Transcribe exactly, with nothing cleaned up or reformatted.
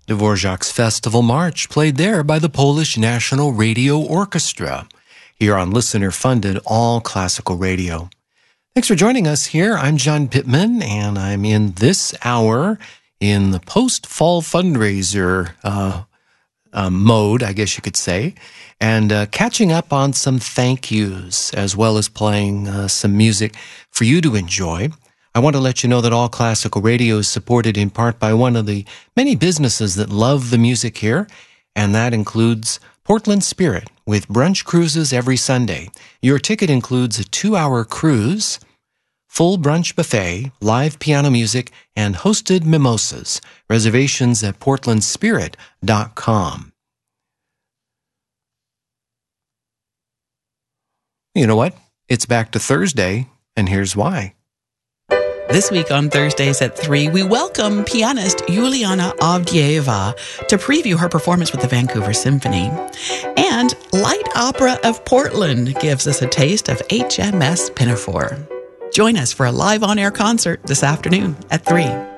Dvorak's Festival March, played there by the Polish National Radio Orchestra, here on listener-funded All Classical Radio. Thanks for joining us here. I'm John Pittman, and I'm in this hour in the post-fall fundraiser uh, uh, mode, I guess you could say, and uh, catching up on some thank yous, as well as playing uh, some music for you to enjoy. I want to let you know that All Classical Radio is supported in part by one of the many businesses that love the music here, and that includes Portland Spirit, with brunch cruises every Sunday. Your ticket includes a two-hour cruise, full brunch buffet, live piano music, and hosted mimosas. Reservations at portland spirit dot com. You know what? It's back to Thursday, and here's why. This week on Thursdays at three, we welcome pianist Yuliana Avdieva to preview her performance with the Vancouver Symphony. And Light Opera of Portland gives us a taste of H M S Pinafore. Join us for a live on-air concert this afternoon at three.